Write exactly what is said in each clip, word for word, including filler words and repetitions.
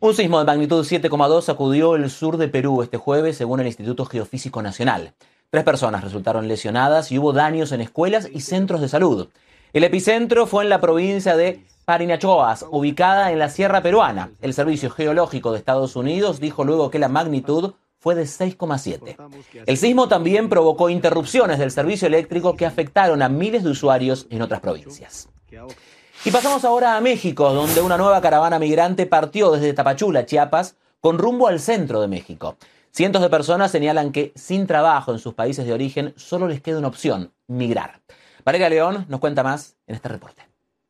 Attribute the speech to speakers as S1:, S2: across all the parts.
S1: Un sismo de magnitud siete coma dos sacudió el sur de Perú este jueves, según el Instituto Geofísico Nacional. Tres personas resultaron lesionadas y hubo daños en escuelas y centros de salud. El epicentro fue en la provincia de Parinacochas, ubicada en la sierra peruana. El Servicio Geológico de Estados Unidos dijo luego que la magnitud fue de seis coma siete. El sismo también provocó interrupciones del servicio eléctrico que afectaron a miles de usuarios en otras provincias. Y pasamos ahora a México, donde una nueva caravana migrante partió desde Tapachula, Chiapas, con rumbo al centro de México. Cientos de personas señalan que sin trabajo en sus países de origen solo les queda una opción: migrar. Valeria León nos cuenta más en este reporte.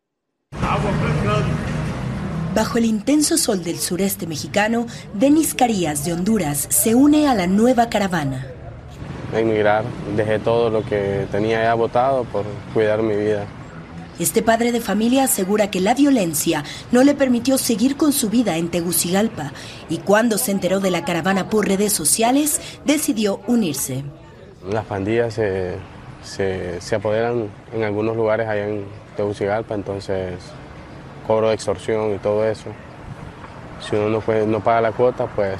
S2: Bajo el intenso sol del sureste mexicano, Denis Carías de Honduras se une a la nueva caravana.
S3: Emigrar, dejé todo lo que tenía ya botado por cuidar mi vida.
S2: Este padre de familia asegura que la violencia no le permitió seguir con su vida en Tegucigalpa y cuando se enteró de la caravana por redes sociales, decidió unirse.
S3: Las pandillas se, se, se apoderan en algunos lugares allá en Tegucigalpa, entonces cobro de extorsión y todo eso. Si uno no, puede, no paga la cuota, pues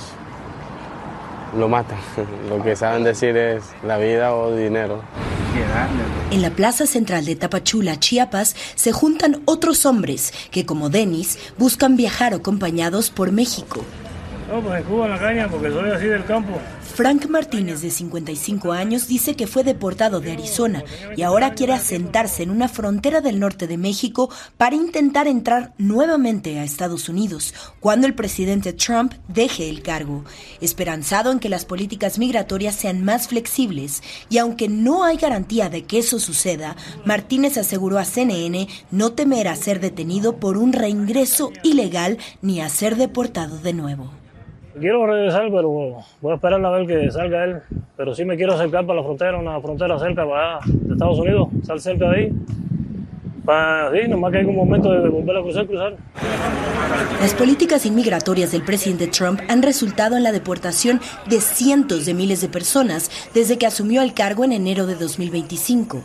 S3: lo matan. Lo que saben decir es la vida o dinero.
S2: En la plaza central de Tapachula, Chiapas, se juntan otros hombres que, como Denis, buscan viajar acompañados por México.
S4: No, pues en Cuba en la caña, porque soy así del campo.
S2: Frank Martínez, de cincuenta y cinco años, dice que fue deportado de Arizona y ahora quiere asentarse en una frontera del norte de México para intentar entrar nuevamente a Estados Unidos cuando el presidente Trump deje el cargo, esperanzado en que las políticas migratorias sean más flexibles. Y aunque no hay garantía de que eso suceda, Martínez aseguró a C N N no temer a ser detenido por un reingreso ilegal ni a ser deportado de nuevo.
S4: Quiero regresar, pero voy a esperar a ver que salga él. Pero sí me quiero acercar para la frontera, una frontera cerca para de Estados Unidos, estar cerca de ahí. Para, sí, nomás que hay un momento de volver a cruzar, cruzar.
S2: Las políticas inmigratorias del presidente Trump han resultado en la deportación de cientos de miles de personas desde que asumió el cargo en enero de dos mil veinticinco.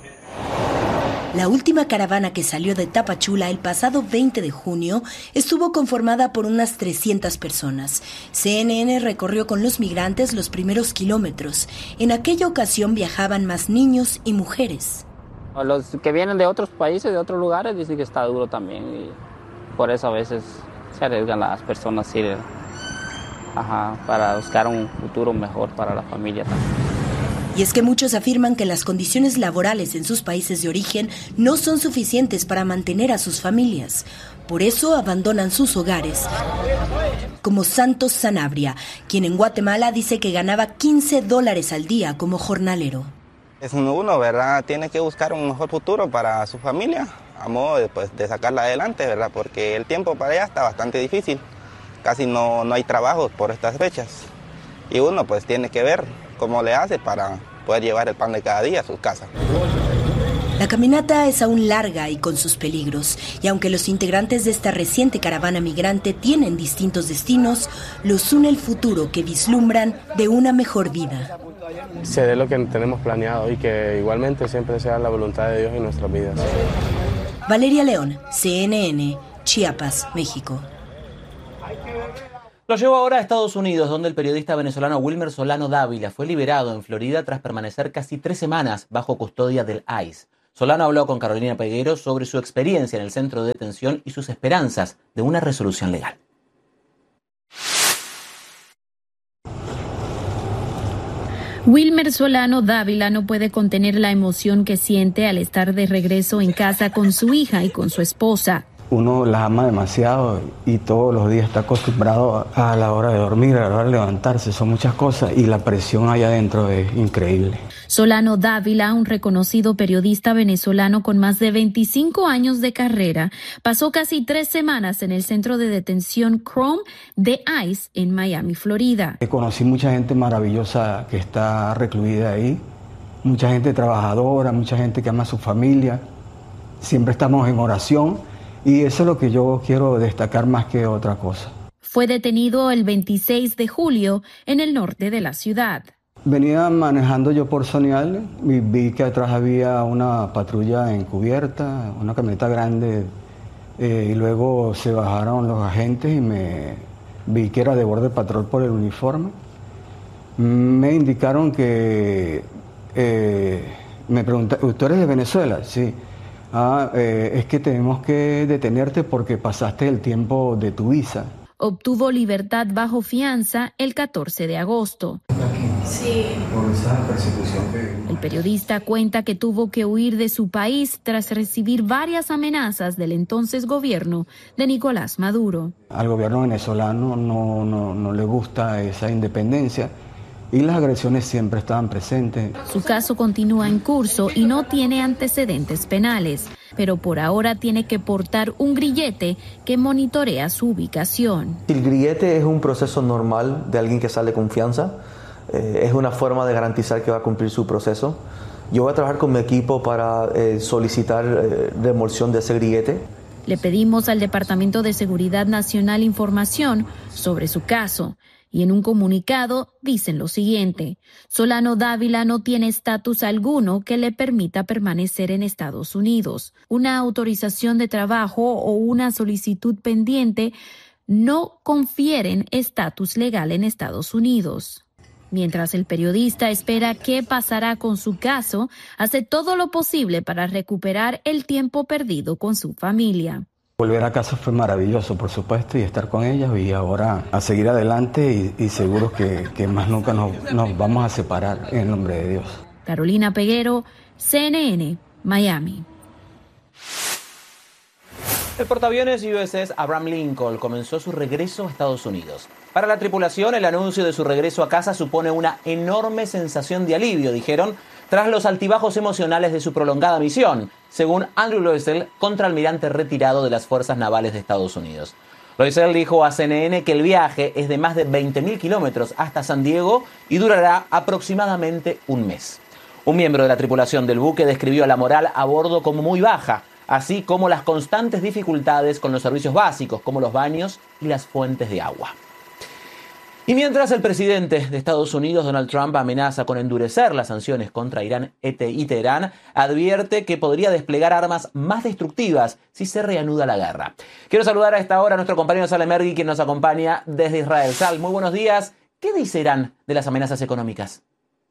S2: La última caravana que salió de Tapachula el pasado veinte de junio estuvo conformada por unas trescientas personas. C N N recorrió con los migrantes los primeros kilómetros. En aquella ocasión viajaban más niños y mujeres.
S5: Los que vienen de otros países, de otros lugares, dicen que está duro también. Y por eso a veces se arriesgan las personas ir, ajá, para buscar un futuro mejor para la familia también.
S2: Y es que muchos afirman que las condiciones laborales en sus países de origen no son suficientes para mantener a sus familias. Por eso abandonan sus hogares. Como Santos Sanabria, quien en Guatemala dice que ganaba quince dólares al día como jornalero.
S6: Es uno, ¿verdad? Tiene que buscar un mejor futuro para su familia, a modo de, pues, de sacarla adelante, ¿verdad? Porque el tiempo para ella está bastante difícil. Casi no, no hay trabajo por estas fechas. Y uno pues tiene que ver cómo le hace para poder llevar el pan de cada día a su casa.
S2: La caminata es aún larga y con sus peligros, y aunque los integrantes de esta reciente caravana migrante tienen distintos destinos, los une el futuro que vislumbran de una mejor vida.
S3: Se dé lo que tenemos planeado y que igualmente siempre sea la voluntad de Dios en nuestras vidas.
S2: Valeria León, C N N, Chiapas, México.
S1: Lo llevó ahora a Estados Unidos, donde el periodista venezolano Wilmer Solano Dávila fue liberado en Florida tras permanecer casi tres semanas bajo custodia del I C E. Solano habló con Carolina Peguero sobre su experiencia en el centro de detención y sus esperanzas de una resolución legal.
S7: Wilmer Solano Dávila no puede contener la emoción que siente al estar de regreso en casa con su hija y con su esposa.
S8: Uno las ama demasiado y todos los días está acostumbrado a la hora de dormir, a la hora de levantarse, son muchas cosas y la presión allá adentro es increíble.
S7: Solano Dávila, un reconocido periodista venezolano con más de veinticinco años de carrera, pasó casi tres semanas en el centro de detención Chrome de I C E en Miami, Florida.
S8: Conocí mucha gente maravillosa que está recluida ahí, mucha gente trabajadora, mucha gente que ama a su familia, siempre estamos en oración. Y eso es lo que yo quiero destacar más que otra cosa.
S7: Fue detenido el veintiséis de julio en el norte de la ciudad.
S8: Venía manejando yo por Sonial y vi que atrás había una patrulla encubierta, una camioneta grande, eh, y luego se bajaron los agentes y me, vi que era de Border Patrol por el uniforme. Me indicaron que, eh, me preguntaron, ¿tú eres de Venezuela? Sí. Ah, eh, es que tenemos que detenerte porque pasaste el tiempo de tu visa.
S7: Obtuvo libertad bajo fianza el catorce de agosto.
S8: Sí. Por esa persecución que...
S7: El periodista cuenta que tuvo que huir de su país tras recibir varias amenazas del entonces gobierno de Nicolás Maduro.
S8: Al gobierno venezolano no, no, no le gusta esa independencia y las agresiones siempre estaban presentes.
S7: Su caso continúa en curso y no tiene antecedentes penales, pero por ahora tiene que portar un grillete que monitorea su ubicación.
S9: El grillete es un proceso normal de alguien que sale con fianza. Eh, es una forma de garantizar que va a cumplir su proceso. Yo voy a trabajar con mi equipo para eh, solicitar eh, remoción de ese grillete.
S7: Le pedimos al Departamento de Seguridad Nacional información sobre su caso. Y en un comunicado dicen lo siguiente: Solano Dávila no tiene estatus alguno que le permita permanecer en Estados Unidos. Una autorización de trabajo o una solicitud pendiente no confieren estatus legal en Estados Unidos. Mientras el periodista espera qué pasará con su caso, hace todo lo posible para recuperar el tiempo perdido con su familia.
S8: Volver a casa fue maravilloso, por supuesto, y estar con ellos y ahora a seguir adelante y, y seguros que, que más nunca nos, nos vamos a separar en el nombre de Dios.
S7: Carolina Peguero, C N N, Miami.
S1: El portaaviones U S S Abraham Lincoln comenzó su regreso a Estados Unidos. Para la tripulación, el anuncio de su regreso a casa supone una enorme sensación de alivio, dijeron, tras los altibajos emocionales de su prolongada misión, según Andrew Loisel, contraalmirante retirado de las Fuerzas Navales de Estados Unidos. Loisel dijo a C N N que el viaje es de más de veinte mil kilómetros hasta San Diego y durará aproximadamente un mes. Un miembro de la tripulación del buque describió la moral a bordo como muy baja, así como las constantes dificultades con los servicios básicos, como los baños y las fuentes de agua. Y mientras el presidente de Estados Unidos, Donald Trump, amenaza con endurecer las sanciones contra Irán y Teherán, advierte que podría desplegar armas más destructivas si se reanuda la guerra. Quiero saludar a esta hora a nuestro compañero Sal Emergui, quien nos acompaña desde Israel. Sal, muy buenos días. ¿Qué dice Irán de las amenazas económicas?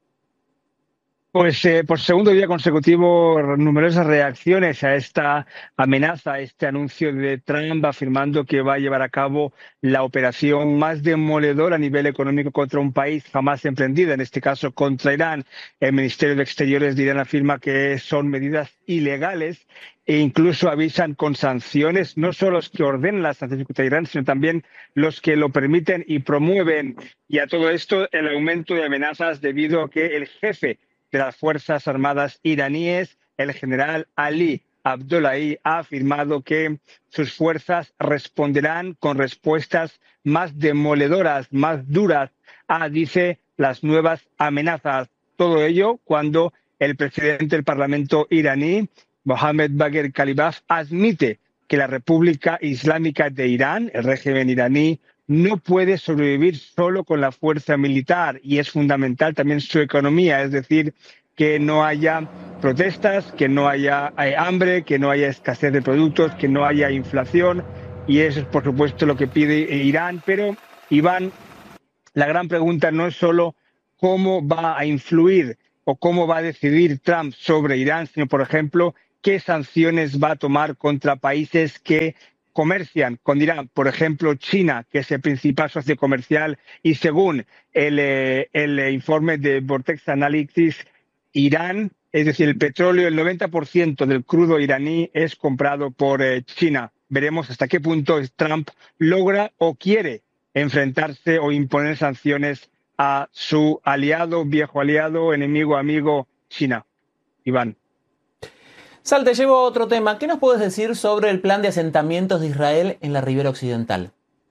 S10: Pues eh, por segundo día consecutivo, numerosas reacciones a esta amenaza, a este anuncio de Trump afirmando que va a llevar a cabo la operación más demoledora a nivel económico contra un país jamás emprendida, en este caso contra Irán. El Ministerio de Exteriores de Irán afirma que son medidas ilegales e incluso avisan con sanciones, no solo los que ordenan las sanciones contra Irán, sino también los que lo permiten y promueven. Y a todo esto, el aumento de amenazas debido a que el jefe de las Fuerzas Armadas iraníes, el general Ali Abdullahi, ha afirmado que sus fuerzas responderán con respuestas más demoledoras, más duras a, dice, las nuevas amenazas. Todo ello cuando el presidente del Parlamento iraní, Mohammad Bagher Khalibaf, admite que la República Islámica de Irán, el régimen iraní, no puede sobrevivir solo con la fuerza militar y es fundamental también su economía, es decir, que no haya protestas, que no haya hambre, que no haya escasez de productos, que no haya inflación, y eso es por supuesto lo que pide Irán. Pero, Iván, la gran pregunta no es solo cómo va a influir o cómo va a decidir Trump sobre Irán, sino, por ejemplo, qué sanciones va a tomar contra países que comercian con Irán, por ejemplo, China, que es el principal socio comercial, y según el, el informe de Vortex Analytics, Irán, es decir, el petróleo, el noventa por ciento del crudo iraní es comprado por eh, China. Veremos hasta qué punto Trump logra o quiere enfrentarse o imponer sanciones a su aliado, viejo aliado, enemigo, amigo, China. Iván.
S1: Sal, te llevo a otro tema. ¿Qué nos puedes decir sobre el plan de asentamientos de Israel en la ribera occidental?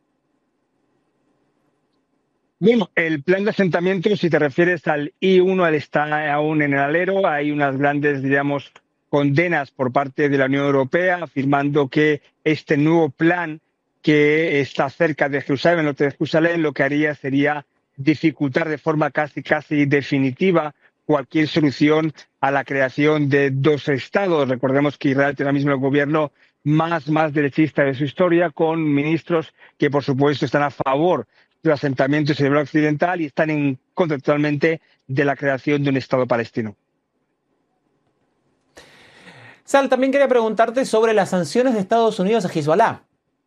S10: Bueno, el plan de asentamientos, si te refieres al I uno, está aún en el alero. Hay unas grandes, digamos, condenas por parte de la Unión Europea afirmando que este nuevo plan que está cerca de Jerusalén, en el norte de Jerusalén, lo que haría sería dificultar de forma casi, casi definitiva cualquier solución a la creación de dos estados. Recordemos que Israel tiene ahora mismo el gobierno más, más derechista de su historia, con ministros que, por supuesto, están a favor de los asentamientos en el bloque occidental y están en contra totalmente de la creación de un Estado palestino.
S1: Sal, también quería preguntarte sobre las sanciones de Estados Unidos a Hezbollah.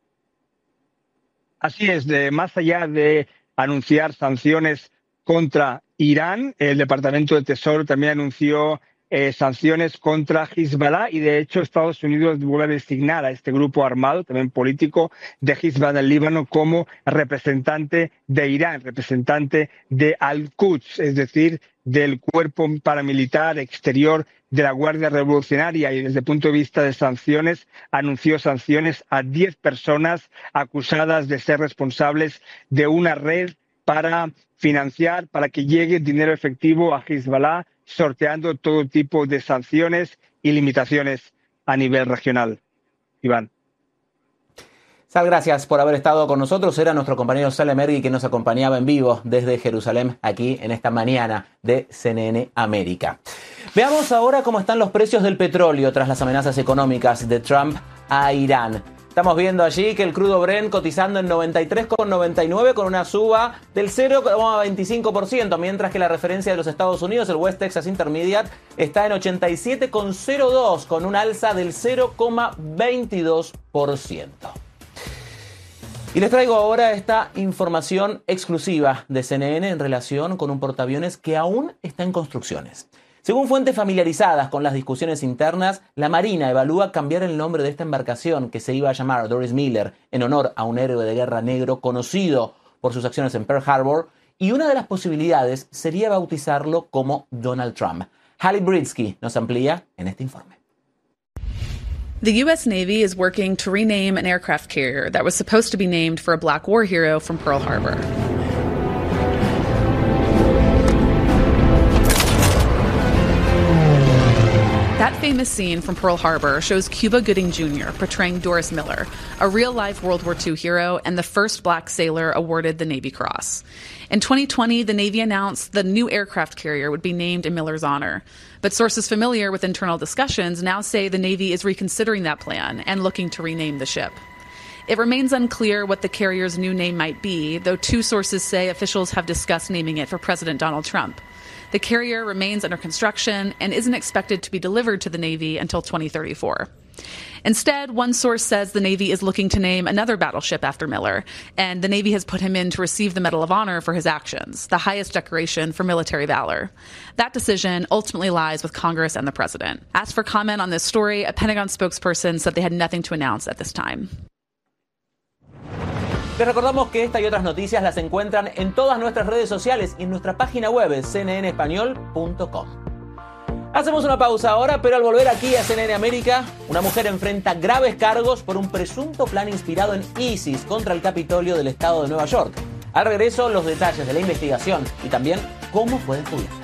S10: Así es, de, más allá de anunciar sanciones contra Irán, el Departamento de Tesoro también anunció eh, sanciones contra Hezbollah y, de hecho, Estados Unidos vuelve a designar a este grupo armado, también político, de Hezbollah del Líbano como representante de Irán, representante de Al-Quds, es decir, del cuerpo paramilitar exterior de la Guardia Revolucionaria, y desde el punto de vista de sanciones, anunció sanciones a diez personas acusadas de ser responsables de una red para financiar, para que llegue dinero efectivo a Hezbollah, sorteando todo tipo de sanciones y limitaciones a nivel regional. Iván.
S1: Sal, gracias por haber estado con nosotros. Era nuestro compañero Sal Emergui que nos acompañaba en vivo desde Jerusalén, aquí en esta mañana de C N N América. Veamos ahora cómo están los precios del petróleo tras las amenazas económicas de Trump a Irán. Estamos viendo allí que el crudo Brent cotizando en noventa y tres con noventa y nueve con una suba del cero coma veinticinco por ciento, mientras que la referencia de los Estados Unidos, el West Texas Intermediate, está en ochenta y siete con cero dos con un alza del cero coma veintidós por ciento. Y les traigo ahora esta información exclusiva de C N N en relación con un portaaviones que aún está en construcciones. Según fuentes familiarizadas con las discusiones internas, la Marina evalúa cambiar el nombre de esta embarcación, que se iba a llamar Doris Miller, en honor a un héroe de guerra negro conocido por sus acciones en Pearl Harbor, y una de las posibilidades sería bautizarlo como Donald Trump. Hallie Britsky nos amplía en este informe.
S11: The U S Navy is working to rename an aircraft carrier that was supposed to be named for a black war hero from Pearl Harbor. That famous scene from Pearl Harbor shows Cuba Gooding Junior portraying Doris Miller, a real-life World War Two hero and the first black sailor awarded the Navy Cross. In twenty twenty, the Navy announced the new aircraft carrier would be named in Miller's honor. But sources familiar with internal discussions now say the Navy is reconsidering that plan and looking to rename the ship. It remains unclear what the carrier's new name might be, though two sources say officials have discussed naming it for President Donald Trump. The carrier remains under construction and isn't expected to be delivered to the Navy until twenty thirty-four. Instead, one source says the Navy is looking to name another battleship after Miller, and the Navy has put him in to receive the Medal of Honor for his actions, the highest decoration for military valor. That decision ultimately lies with Congress and the President. Asked for comment on this story, a Pentagon spokesperson said they had nothing to announce at this time.
S1: Les recordamos que esta y otras noticias las encuentran en todas nuestras redes sociales y en nuestra página web c n n español punto com. Hacemos una pausa ahora, pero al volver aquí a C N N América, una mujer enfrenta graves cargos por un presunto plan inspirado en ISIS contra el Capitolio del estado de Nueva York. Al regreso, los detalles de la investigación y también cómo fue descubierta.